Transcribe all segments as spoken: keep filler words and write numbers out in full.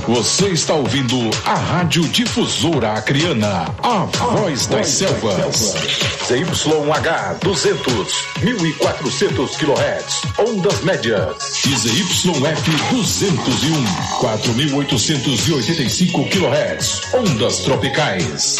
Você está ouvindo a Rádio Difusora Acreana, a voz das selvas. Z Y H duzentos, mil e quatrocentos quilohertz, ondas médias. E Z Y F duzentos e um, quatro mil oitocentos e oitenta e cinco quilohertz, ondas tropicais.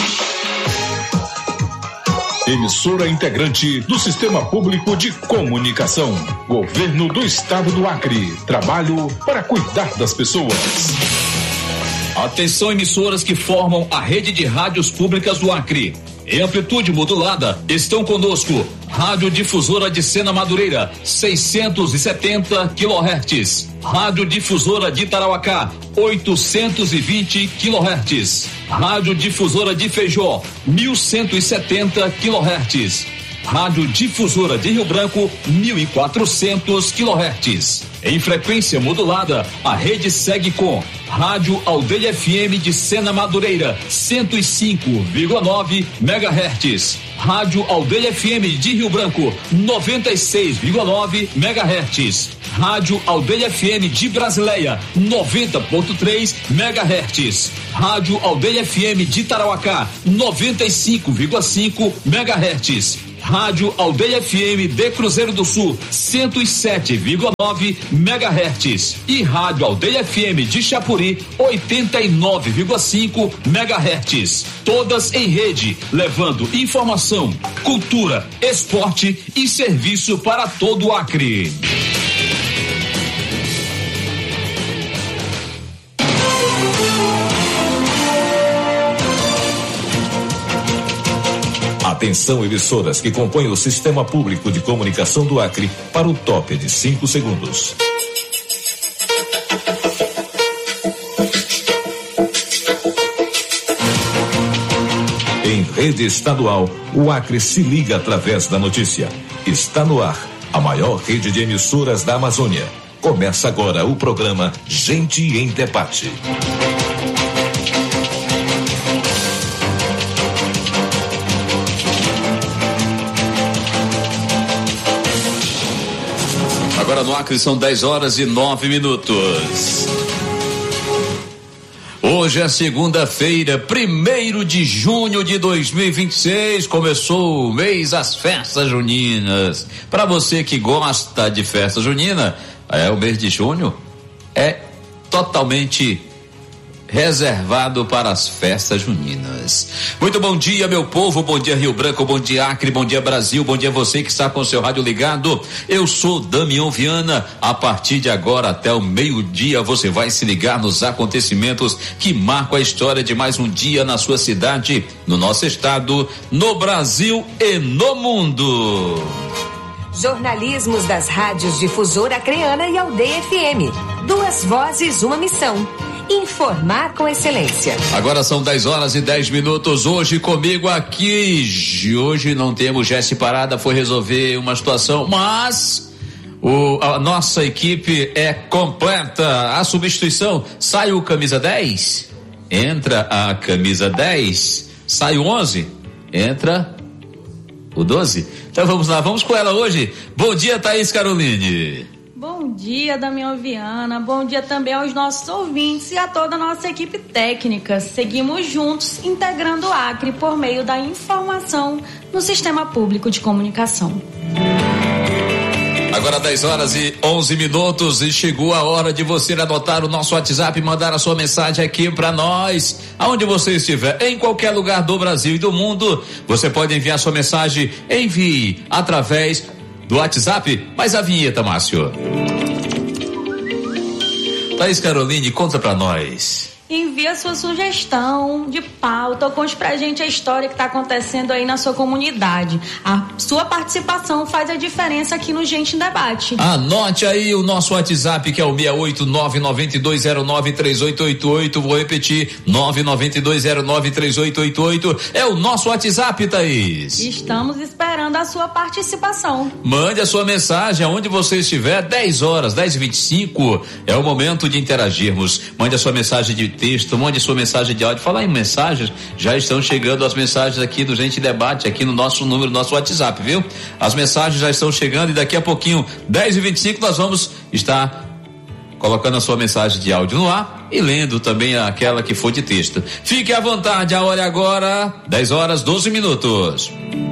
Emissora integrante do Sistema Público de Comunicação. Governo do Estado do Acre. Trabalho para cuidar das pessoas. Atenção, emissoras que formam a rede de rádios públicas do Acre. Em amplitude modulada, estão conosco Rádio Difusora de Sena Madureira, seiscentos e setenta quilohertz. Rádio Difusora de Tarauacá, oitocentos e vinte quilohertz. Rádio Difusora de Feijó, mil cento e setenta quilohertz. Rádio Difusora de Rio Branco, mil e quatrocentos quilohertz. Em frequência modulada, a rede segue com Rádio Aldeia F M de Sena Madureira, cento e cinco vírgula nove megahertz. Rádio Aldeia F M de Rio Branco, noventa e seis vírgula nove megahertz. Rádio Aldeia F M de Brasileia, noventa ponto três megahertz. Rádio Aldeia F M de Tarauacá, noventa e cinco vírgula cinco megahertz. Rádio Aldeia F M de Cruzeiro do Sul, cento e sete vírgula nove megahertz. E Rádio Aldeia F M de Chapuri, oitenta e nove vírgula cinco megahertz. Todas em rede, levando informação, cultura, esporte e serviço para todo o Acre. Atenção, emissoras que compõem o Sistema Público de Comunicação do Acre para o top de cinco segundos. Em rede estadual, o Acre se liga através da notícia. Está no ar, a maior rede de emissoras da Amazônia. Começa agora o programa Gente em Debate. Agora no Acre são dez horas e nove minutos. Hoje é segunda-feira, primeiro de junho de dois mil e vinte e seis. Começou o mês das festas juninas. Para você que gosta de festa junina, é o mês de junho é totalmente reservado para as festas juninas. Muito bom dia, meu povo, bom dia Rio Branco, bom dia Acre, bom dia Brasil, bom dia você que está com o seu rádio ligado. Eu sou Damião Viana. A partir de agora até o meio-dia você vai se ligar nos acontecimentos que marcam a história de mais um dia na sua cidade, no nosso estado, no Brasil e no mundo. Jornalismos das rádios Difusora Acreana e Aldeia F M. Duas vozes, uma missão. Informar com excelência. Agora são dez horas e dez minutos. Hoje comigo aqui. Hoje não temos Jesse Parada, foi resolver uma situação, mas o, a nossa equipe é completa. A substituição, sai o camisa dez, entra a camisa dez, sai o onze, entra o doze. Então vamos lá, vamos com ela hoje. Bom dia, Thaís Caroline. Bom dia, Damião Viana, bom dia também aos nossos ouvintes e a toda a nossa equipe técnica. Seguimos juntos, integrando o Acre por meio da informação no Sistema Público de Comunicação. Agora dez horas e onze minutos e chegou a hora de você anotar o nosso WhatsApp e mandar a sua mensagem aqui para nós. Aonde você estiver, em qualquer lugar do Brasil e do mundo, você pode enviar sua mensagem, envie através do WhatsApp. Mais a vinheta, Márcio. Thaís Caroline, conta pra nós. Envia sua sugestão de pauta ou conte pra gente a história que tá acontecendo aí na sua comunidade. A sua participação faz a diferença aqui no Gente em Debate. Anote aí o nosso WhatsApp, que é o seis oito nove nove dois zero nove três oito oito oito. Vou repetir, nove nove dois zero nove três oito oito oito. É o nosso WhatsApp, Thaís. Estamos esperando a sua participação. Mande a sua mensagem aonde você estiver. Dez horas, dez e vinte e cinco. É o momento de interagirmos. Mande a sua mensagem de texto, mande sua mensagem de áudio. Falar em mensagens, já estão chegando as mensagens aqui do Gente Debate, aqui no nosso número, nosso WhatsApp, viu? As mensagens já estão chegando e daqui a pouquinho, dez e vinte e cinco, nós vamos estar colocando a sua mensagem de áudio no ar e lendo também aquela que for de texto. Fique à vontade, a hora é agora, dez horas, doze minutos.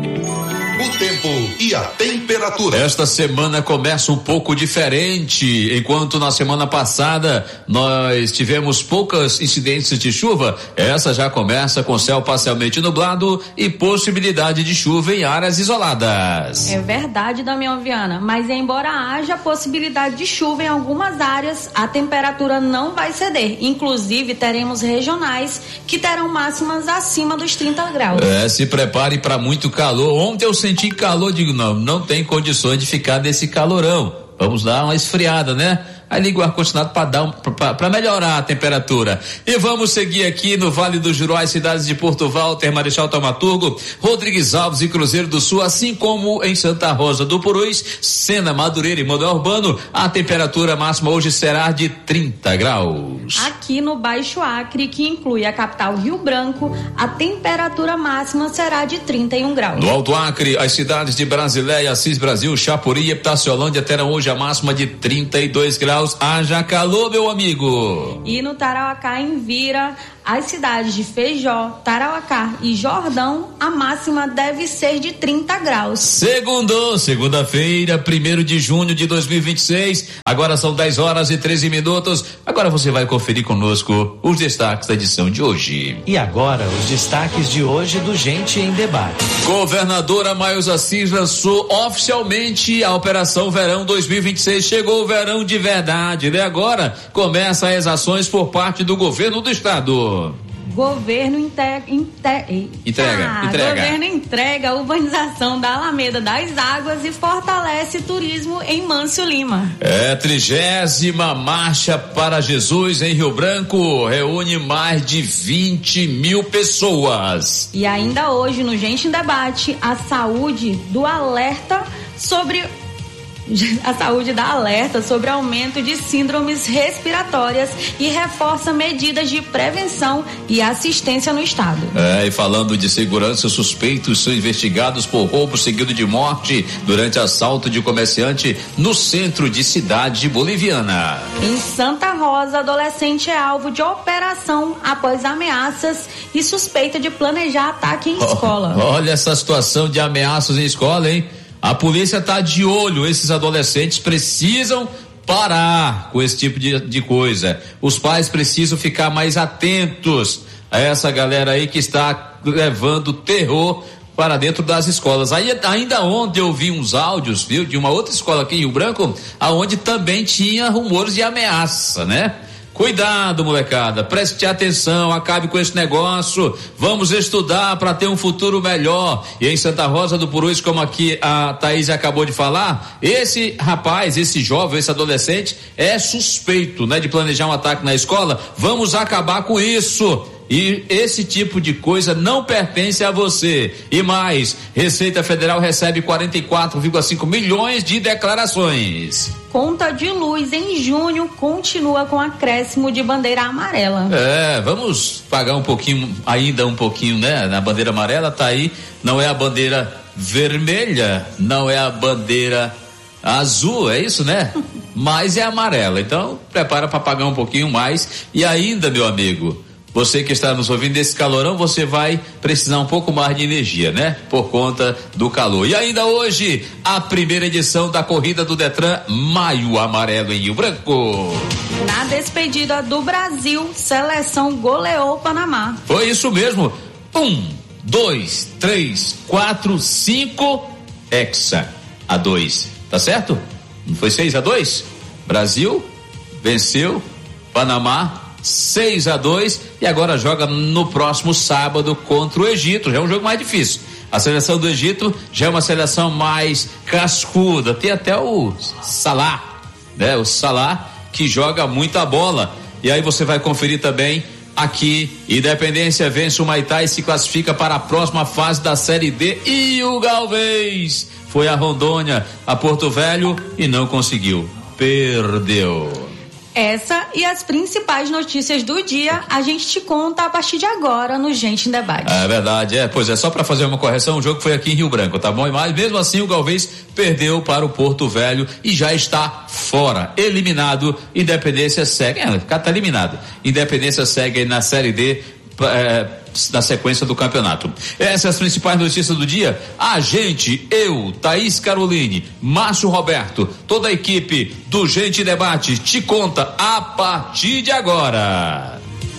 O tempo e a temperatura. Esta semana começa um pouco diferente. Enquanto na semana passada nós tivemos poucas incidências de chuva, essa já começa com céu parcialmente nublado e possibilidade de chuva em áreas isoladas. É verdade, Damião Viana, mas embora haja possibilidade de chuva em algumas áreas, a temperatura não vai ceder. Inclusive, teremos regionais que terão máximas acima dos trinta graus. É, se prepare para muito calor. Ontem eu senti calor, digo, não, não tem condições de ficar nesse calorão. Vamos dar uma esfriada, né? Aí liga o ar-condicionado para dar um, para melhorar a temperatura. E vamos seguir aqui no Vale do Juruá, cidades de Porto Walter, Marechal Taumaturgo, Rodrigues Alves e Cruzeiro do Sul, assim como em Santa Rosa do Purus, Sena, Madureira e Modelo Urbano. A temperatura máxima hoje será de trinta graus. Aqui no Baixo Acre, que inclui a capital Rio Branco, a temperatura máxima será de trinta e um graus. No Alto Acre, as cidades de Brasileia, Assis Brasil, Chapuri e Epitaciolândia terão hoje a máxima de trinta e dois graus. Haja calor, meu amigo. E no Tarauacá, em Vira, as cidades de Feijó, Tarauacá e Jordão, a máxima deve ser de trinta graus. Segundou, segunda-feira, primeiro de junho de dois mil e vinte e seis. Agora são dez horas e treze minutos. Agora você vai conferir conosco os destaques da edição de hoje. E agora, os destaques de hoje do Gente em Debate. Governadora Maísa Assis lançou oficialmente a Operação Verão dois mil e vinte e seis. Chegou o verão de verdade, né? Agora começam as ações por parte do governo do estado. Governo inte, inte, entrega, ah, entrega. Governo entrega a urbanização da Alameda das Águas e fortalece turismo em Mâncio Lima. É, trigésima Marcha para Jesus em Rio Branco reúne mais de vinte mil pessoas. E ainda hoje no Gente em Debate, a saúde do alerta sobre a saúde dá alerta sobre aumento de síndromes respiratórias e reforça medidas de prevenção e assistência no estado. É, e falando de segurança, suspeitos são investigados por roubo seguido de morte durante assalto de comerciante no centro de cidade boliviana. Em Santa Rosa, adolescente é alvo de operação após ameaças e suspeita de planejar ataque em escola. Oh, olha essa situação de ameaças em escola, hein? A polícia está de olho, esses adolescentes precisam parar com esse tipo de, de coisa. Os pais precisam ficar mais atentos a essa galera aí que está levando terror para dentro das escolas. Aí, ainda ontem eu vi uns áudios, viu, de uma outra escola aqui em Rio Branco, aonde também tinha rumores de ameaça, né? Cuidado, molecada, preste atenção, acabe com esse negócio, vamos estudar para ter um futuro melhor. E em Santa Rosa do Purus, como aqui a Thaís acabou de falar, esse rapaz, esse jovem, esse adolescente é suspeito, né, de planejar um ataque na escola. Vamos acabar com isso. E esse tipo de coisa não pertence a você. E mais, Receita Federal recebe quarenta e quatro vírgula cinco milhões de declarações. Conta de luz em junho continua com acréscimo de bandeira amarela. É, vamos pagar um pouquinho, ainda um pouquinho, né? Na bandeira amarela tá aí, não é a bandeira vermelha, não é a bandeira azul, é isso, né? Mas é amarela. Então, prepara para pagar um pouquinho mais. E ainda, meu amigo, você que está nos ouvindo desse calorão, você vai precisar um pouco mais de energia, né? Por conta do calor. E ainda hoje, a primeira edição da corrida do Detran Maio Amarelo em Rio Branco. Na despedida do Brasil, seleção goleou o Panamá. Foi isso mesmo. Um, dois, três, quatro, cinco, hexa a dois. Tá certo? Não foi seis a dois? Brasil venceu Panamá seis a dois e agora joga no próximo sábado contra o Egito. Já é um jogo mais difícil. A seleção do Egito já é uma seleção mais cascuda. Tem até o Salah, né? O Salah que joga muita bola. E aí você vai conferir também aqui. Independência vence o Maitá e se classifica para a próxima fase da Série D. E o Galvez foi a Rondônia, a Porto Velho e não conseguiu. Perdeu. Essa e as principais notícias do dia a gente te conta a partir de agora no Gente em Debate. É verdade, é, pois é, só para fazer uma correção, o jogo foi aqui em Rio Branco, tá bom? Mas mesmo assim o Galvez perdeu para o Porto Velho e já está fora, eliminado. Independência segue, é, tá eliminado. Independência segue na Série D, é, na sequência do campeonato. Essas as principais notícias do dia. A gente, eu, Thaís Caroline, Márcio Roberto, toda a equipe do Gente Debate te conta a partir de agora.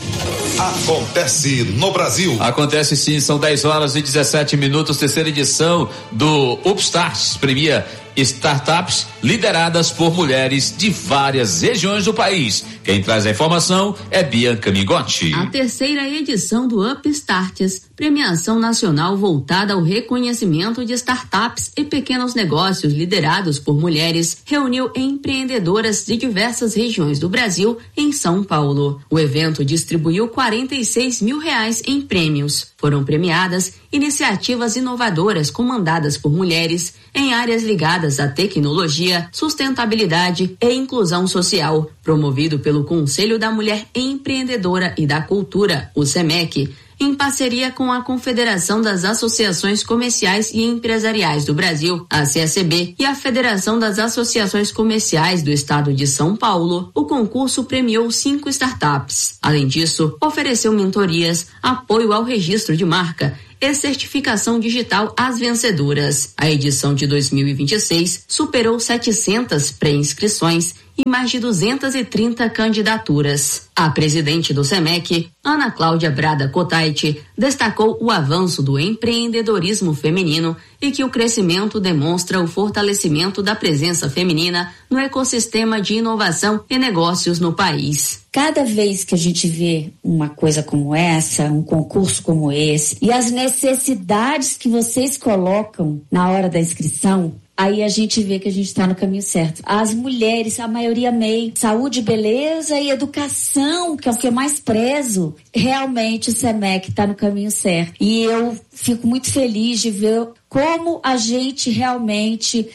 Acontece no Brasil. Acontece sim, são dez horas e dezessete minutos, terceira edição do Upstart, premia startups lideradas por mulheres de várias regiões do país. Quem traz a informação é Bianca Mingotti. A terceira edição do Upstarts, premiação nacional voltada ao reconhecimento de startups e pequenos negócios liderados por mulheres, reuniu empreendedoras de diversas regiões do Brasil em São Paulo. O evento distribuiu quarenta e seis mil reais em prêmios. Foram premiadas iniciativas inovadoras comandadas por mulheres em áreas ligadas à tecnologia, sustentabilidade e inclusão social, promovido pelo Conselho da Mulher Empreendedora e da Cultura, o SEMEC, em parceria com a Confederação das Associações Comerciais e Empresariais do Brasil, a C S B, e a Federação das Associações Comerciais do Estado de São Paulo. O concurso premiou cinco startups. Além disso, ofereceu mentorias, apoio ao registro de marca e certificação digital às vencedoras. A edição de dois mil e vinte e seis superou setecentas pré-inscrições e mais de duzentas e trinta candidaturas. A presidente do SEMEC, Ana Cláudia Brada Cotaiti, destacou o avanço do empreendedorismo feminino e que o crescimento demonstra o fortalecimento da presença feminina no ecossistema de inovação e negócios no país. Cada vez que a gente vê uma coisa como essa, um concurso como esse, e as necessidades que vocês colocam na hora da inscrição, aí a gente vê que a gente está no caminho certo. As mulheres, a maioria meio saúde, beleza e educação, que é o que eu mais prezo. Realmente o SEMEC está no caminho certo. E eu fico muito feliz de ver como a gente realmente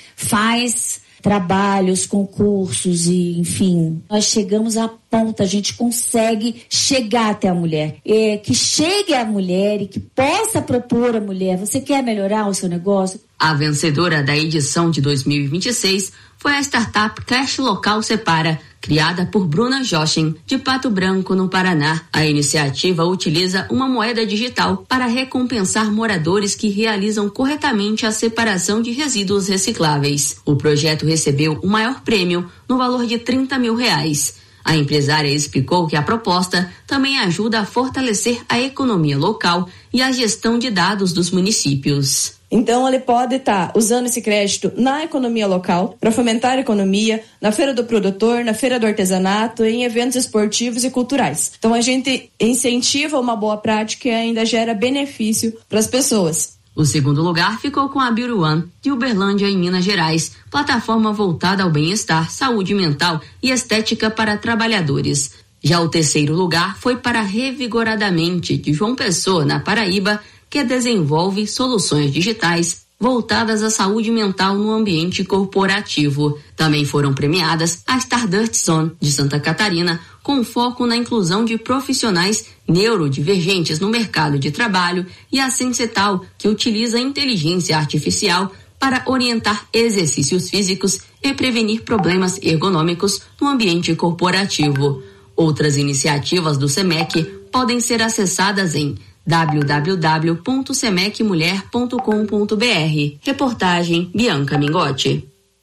faz trabalhos, concursos e, enfim, nós chegamos à ponta, a gente consegue chegar até a mulher. É, que chegue a mulher e que possa propor a mulher. Você quer melhorar o seu negócio? A vencedora da edição de dois mil e vinte e seis foi a startup Cash Local Separa, criada por Bruna Jochen, de Pato Branco, no Paraná. A iniciativa utiliza uma moeda digital para recompensar moradores que realizam corretamente a separação de resíduos recicláveis. O projeto recebeu o maior prêmio, no valor de trinta mil reais. A empresária explicou que a proposta também ajuda a fortalecer a economia local e a gestão de dados dos municípios. Então, ele pode estar usando esse crédito na economia local, para fomentar a economia, na feira do produtor, na feira do artesanato, em eventos esportivos e culturais. Então, a gente incentiva uma boa prática e ainda gera benefício para as pessoas. O segundo lugar ficou com a Beauty One, de Uberlândia, em Minas Gerais, plataforma voltada ao bem-estar, saúde mental e estética para trabalhadores. Já o terceiro lugar foi para Revigoradamente, de João Pessoa, na Paraíba, que desenvolve soluções digitais voltadas à saúde mental no ambiente corporativo. Também foram premiadas a Stardust Zone, de Santa Catarina, com foco na inclusão de profissionais neurodivergentes no mercado de trabalho, e a Sensetal, que utiliza a inteligência artificial para orientar exercícios físicos e prevenir problemas ergonômicos no ambiente corporativo. Outras iniciativas do SEMEC podem ser acessadas em w w w ponto semec mulher ponto com ponto b r. Reportagem Bianca Mingotti.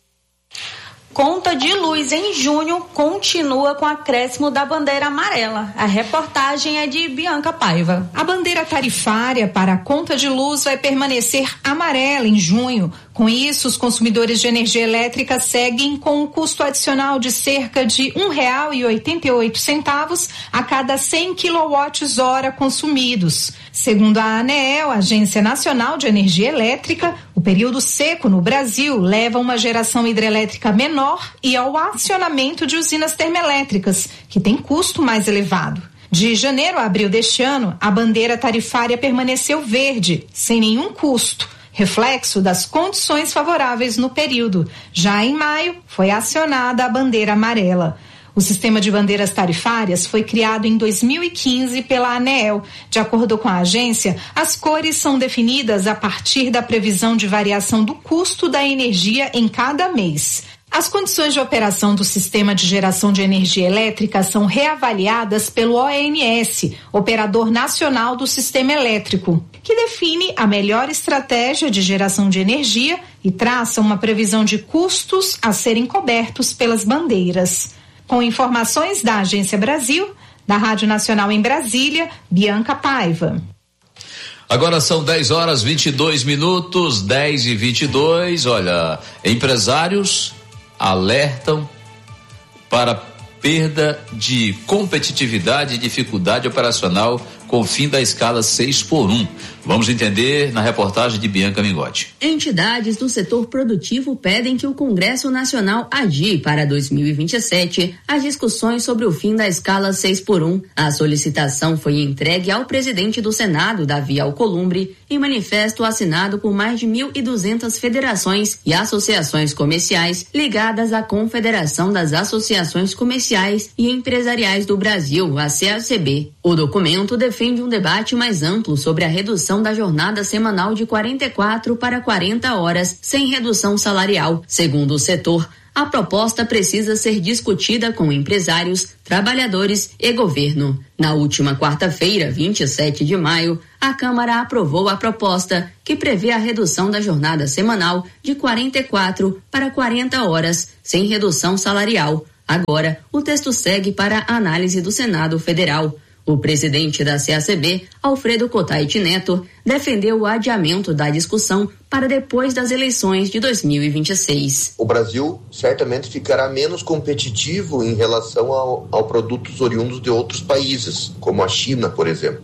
Conta de luz em junho continua com acréscimo da bandeira amarela. A reportagem é de Bianca Paiva. A bandeira tarifária para a conta de luz vai permanecer amarela em junho. Com isso, os consumidores de energia elétrica seguem com um custo adicional de cerca de um real e oitenta e oito centavos a cada cem quilowatts-hora consumidos. Segundo a ANEEL, Agência Nacional de Energia Elétrica, o período seco no Brasil leva a uma geração hidrelétrica menor e ao acionamento de usinas termoelétricas, que tem custo mais elevado. De janeiro a abril deste ano, a bandeira tarifária permaneceu verde, sem nenhum custo, reflexo das condições favoráveis no período. Já em maio, foi acionada a bandeira amarela. O sistema de bandeiras tarifárias foi criado em dois mil e quinze pela ANEEL. De acordo com a agência, as cores são definidas a partir da previsão de variação do custo da energia em cada mês. As condições de operação do sistema de geração de energia elétrica são reavaliadas pelo O N S, Operador Nacional do Sistema Elétrico, que define a melhor estratégia de geração de energia e traça uma previsão de custos a serem cobertos pelas bandeiras. Com informações da Agência Brasil, da Rádio Nacional em Brasília, Bianca Paiva. Agora são dez horas e vinte e dois minutos, dez e vinte e dois. Olha, empresários alertam para perda de competitividade e dificuldade operacional com o fim da escala seis por um. Vamos entender na reportagem de Bianca Mingotti. Entidades do setor produtivo pedem que o Congresso Nacional adie para dois mil e vinte e sete as discussões sobre o fim da escala seis por um. A solicitação foi entregue ao presidente do Senado, Davi Alcolumbre, em manifesto assinado por mais de mil e duzentas federações e associações comerciais ligadas à Confederação das Associações Comerciais e Empresariais do Brasil, a C A C B. O documento defende um debate mais amplo sobre a redução da jornada semanal de quarenta e quatro para quarenta horas, sem redução salarial. Segundo o setor, a proposta precisa ser discutida com empresários, trabalhadores e governo. Na última quarta-feira, vinte e sete de maio, a Câmara aprovou a proposta que prevê a redução da jornada semanal de quarenta e quatro para quarenta horas, sem redução salarial. Agora, o texto segue para a análise do Senado Federal. O presidente da C A C B, Alfredo Cotaiti Neto, defendeu o adiamento da discussão para depois das eleições de dois mil e vinte e seis. O Brasil certamente ficará menos competitivo em relação ao, ao produtos oriundos de outros países, como a China, por exemplo.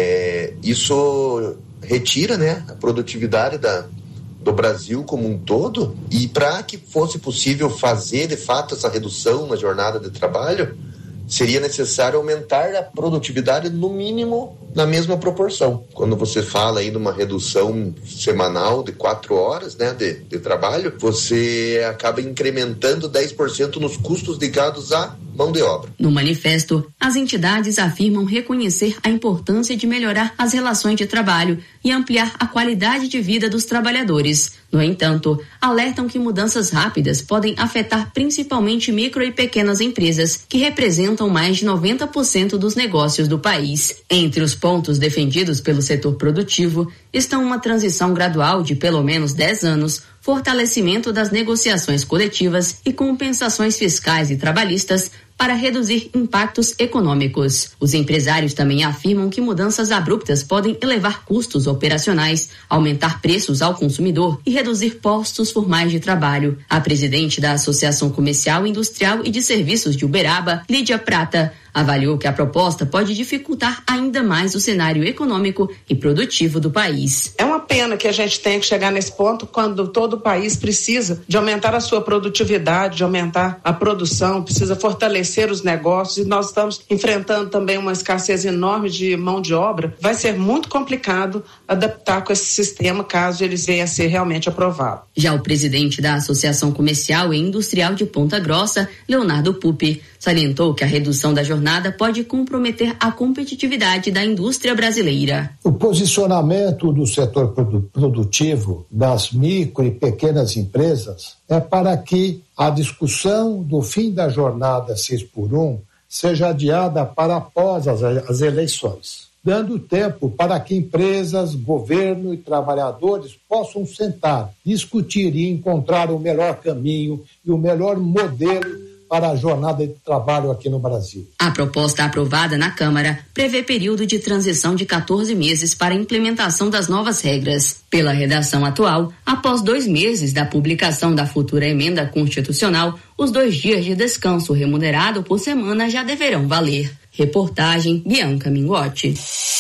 É, isso retira, né, a produtividade da, do Brasil como um todo, e para que fosse possível fazer, de fato, essa redução na jornada de trabalho, seria necessário aumentar a produtividade no mínimo na mesma proporção. Quando você fala aí de uma redução semanal de quatro horas, né, de, de trabalho, você acaba incrementando dez por cento nos custos ligados à mão de obra. No manifesto, as entidades afirmam reconhecer a importância de melhorar as relações de trabalho e ampliar a qualidade de vida dos trabalhadores. No entanto, alertam que mudanças rápidas podem afetar principalmente micro e pequenas empresas, que representam mais de noventa por cento dos negócios do país. Entre os pontos defendidos pelo setor produtivo estão uma transição gradual de pelo menos dez anos, fortalecimento das negociações coletivas e compensações fiscais e trabalhistas para reduzir impactos econômicos. Os empresários também afirmam que mudanças abruptas podem elevar custos operacionais, aumentar preços ao consumidor e reduzir postos formais de trabalho. A presidente da Associação Comercial, Industrial e de Serviços de Uberaba, Lídia Prata, avaliou que a proposta pode dificultar ainda mais o cenário econômico e produtivo do país. É uma pena que a gente tenha que chegar nesse ponto quando todo o país precisa de aumentar a sua produtividade, de aumentar a produção, precisa fortalecer os negócios, e nós estamos enfrentando também uma escassez enorme de mão de obra. Vai ser muito complicado adaptar com esse sistema caso ele venha a ser realmente aprovado. Já o presidente da Associação Comercial e Industrial de Ponta Grossa, Leonardo Pupi, salientou que a redução da jornada pode comprometer a competitividade da indústria brasileira. O posicionamento do setor produtivo das micro e pequenas empresas é para que a discussão do fim da jornada seis por um seja adiada para após as, as eleições, dando tempo para que empresas, governo e trabalhadores possam sentar, discutir e encontrar o melhor caminho e o melhor modelo para a jornada de trabalho aqui no Brasil. A proposta aprovada na Câmara prevê período de transição de quatorze meses para a implementação das novas regras. Pela redação atual, após dois meses da publicação da futura emenda constitucional, os dois dias de descanso remunerado por semana já deverão valer. Reportagem Bianca Mingotti.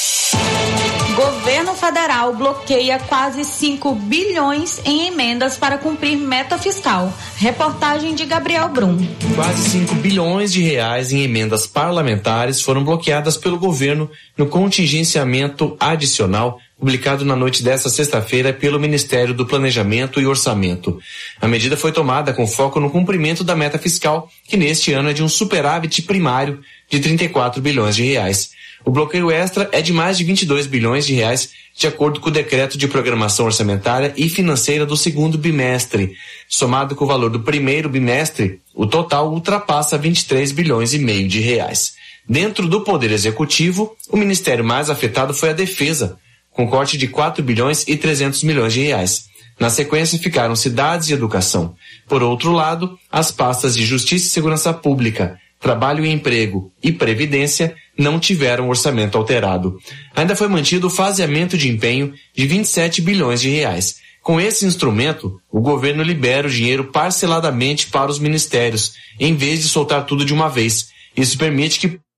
Governo federal bloqueia quase cinco bilhões em emendas para cumprir meta fiscal. Reportagem de Gabriel Brum. Quase cinco bilhões de reais em emendas parlamentares foram bloqueadas pelo governo no contingenciamento adicional publicado na noite desta sexta-feira pelo Ministério do Planejamento e Orçamento. A medida foi tomada com foco no cumprimento da meta fiscal, que neste ano é de um superávit primário de trinta e quatro bilhões de reais. O bloqueio extra é de mais de vinte e dois bilhões de reais, de acordo com o decreto de programação orçamentária e financeira do segundo bimestre. Somado com o valor do primeiro bimestre, o total ultrapassa vinte e três bilhões e meio de reais. Dentro do Poder Executivo, o ministério mais afetado foi a Defesa, com corte de quatro bilhões e trezentos milhões de reais. Na sequência ficaram Cidades e Educação. Por outro lado, as pastas de Justiça e Segurança Pública, Trabalho e Emprego e Previdência não tiveram orçamento alterado. Ainda foi mantido o faseamento de empenho de vinte e sete bilhões de reais. Com esse instrumento, o governo libera o dinheiro parceladamente para os ministérios, em vez de soltar tudo de uma vez. Isso permite que